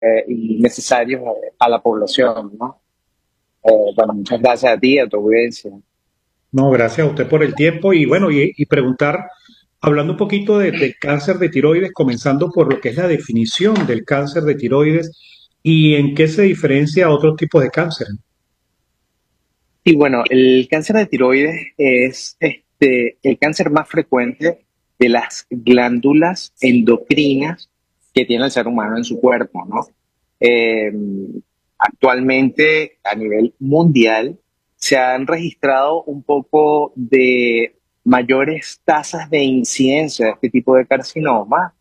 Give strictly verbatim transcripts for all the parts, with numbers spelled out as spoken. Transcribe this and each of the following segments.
eh, y necesarios eh, a la población, ¿no? Eh, bueno, muchas gracias a ti y a tu audiencia. No, gracias a usted por el tiempo y bueno, y, y preguntar, hablando un poquito de, de cáncer de tiroides, comenzando por lo que es la definición del cáncer de tiroides y en qué se diferencia a otros tipos de cáncer. Y bueno, el cáncer de tiroides es este, el cáncer más frecuente de las glándulas endocrinas que tiene el ser humano en su cuerpo, ¿no? Eh, Actualmente, a nivel mundial, se han registrado un poco de mayores tasas de incidencia de este tipo de carcinoma,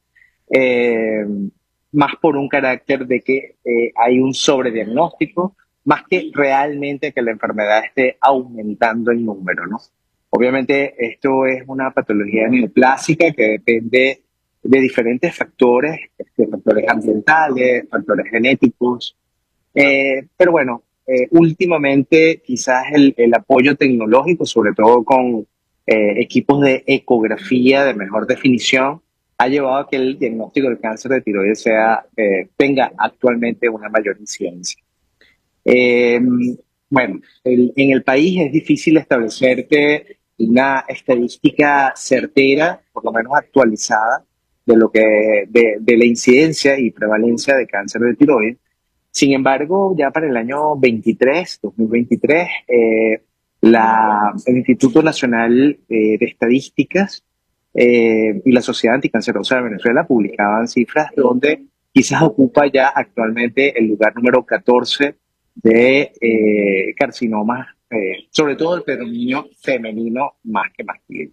eh, más por un carácter de que eh, hay un sobrediagnóstico, más que realmente que la enfermedad esté aumentando en número, ¿no? Obviamente esto es una patología neoplásica que depende de diferentes factores, este, factores ambientales, factores genéticos, eh, pero bueno, eh, últimamente quizás el, el apoyo tecnológico, sobre todo con eh, equipos de ecografía de mejor definición, ha llevado a que el diagnóstico del cáncer de tiroides sea, eh, tenga actualmente una mayor incidencia. Eh, bueno, el- en el país es difícil establecerte una estadística certera, por lo menos actualizada, de lo que de, de la incidencia y prevalencia de cáncer de tiroides. Sin embargo, ya para el año veintitrés, dos mil veintitrés, eh, la, el Instituto Nacional eh, de Estadísticas eh, y la Sociedad Anticancerosa de Venezuela publicaban cifras donde quizás ocupa ya actualmente el lugar número catorce de eh, carcinomas, eh, sobre todo el predominio femenino más que masculino.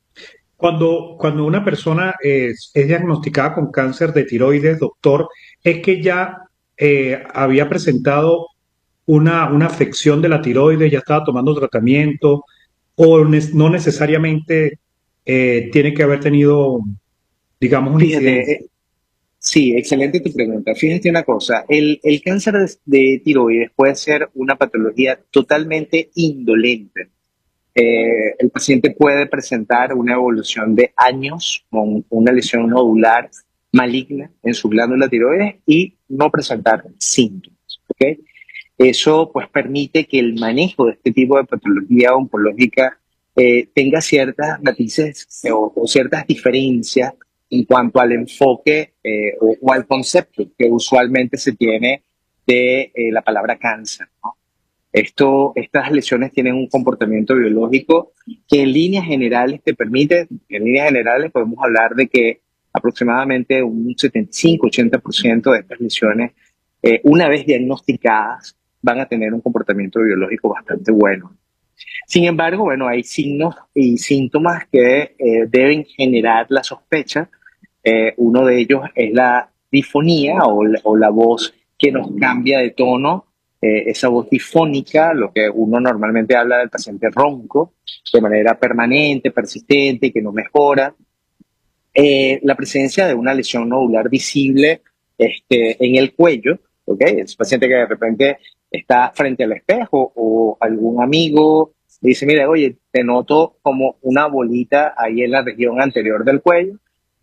Cuando, cuando una persona es, es diagnosticada con cáncer de tiroides, doctor, es que ya eh, había presentado una, una afección de la tiroides, ya estaba tomando tratamiento, o ne- no necesariamente eh, tiene que haber tenido, digamos, una Fíjate, incidencia. eh, sí, excelente tu pregunta. Fíjate una cosa, el, el cáncer de, de tiroides puede ser una patología totalmente indolente. Eh, el paciente puede presentar una evolución de años con una lesión nodular maligna en su glándula tiroides y no presentar síntomas. ¿Ok? Eso pues permite que el manejo de este tipo de patología oncológica eh, tenga ciertas matices eh, o, o ciertas diferencias en cuanto al enfoque eh, o, o al concepto que usualmente se tiene de eh, la palabra cáncer, ¿no? Esto, estas lesiones tienen un comportamiento biológico que en líneas generales te permite, en líneas generales podemos hablar de que aproximadamente un setenta y cinco ochenta por ciento de estas lesiones, eh, una vez diagnosticadas, van a tener un comportamiento biológico bastante bueno. Sin embargo, bueno, hay signos y síntomas que eh, deben generar la sospecha. Eh, uno de ellos es la difonía o la, o la voz que nos cambia de tono, eh, esa voz difónica, lo que uno normalmente habla del paciente ronco, de manera permanente, persistente, que no mejora. Eh, la presencia de una lesión nodular visible este, en el cuello, ¿ok? Es paciente que de repente está frente al espejo o algún amigo le dice, mira, oye, te noto como una bolita ahí en la región anterior del cuello.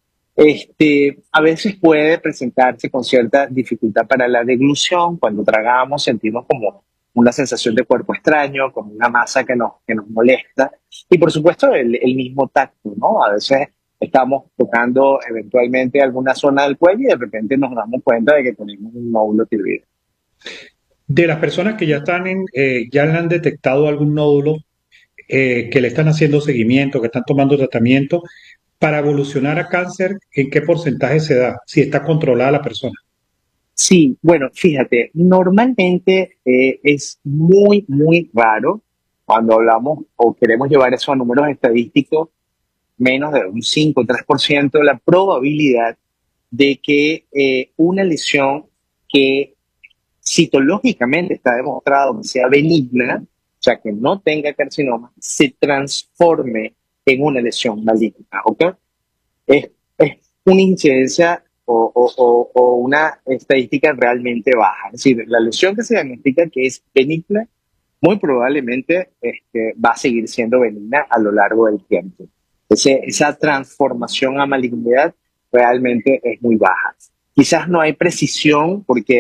Este, a veces puede presentarse con cierta dificultad para la deglución. Cuando tragamos sentimos como una sensación de cuerpo extraño, como una masa que nos, que nos molesta. Y por supuesto el, el mismo tacto, ¿no? A veces estamos tocando eventualmente alguna zona del cuello y de repente nos damos cuenta de que tenemos un nódulo tiroideo. De las personas que ya están en, eh, ya le han detectado algún nódulo, eh, que le están haciendo seguimiento, que están tomando tratamiento, para evolucionar a cáncer, ¿en qué porcentaje se da? Si está controlada la persona. Sí, bueno, fíjate, normalmente eh, es muy, muy raro cuando hablamos o queremos llevar eso a números estadísticos, menos de un cinco o tres por ciento la probabilidad de que eh, una lesión que citológicamente está demostrado que sea benigna, o sea, que no tenga carcinoma, se transforme en una lesión maligna, ¿ok? Es, es una incidencia o, o, o, o una estadística realmente baja. Es decir, la lesión que se diagnostica que es benigna, muy probablemente este, va a seguir siendo benigna a lo largo del tiempo. Ese, esa transformación a malignidad realmente es muy baja. quizás no hay precisión porque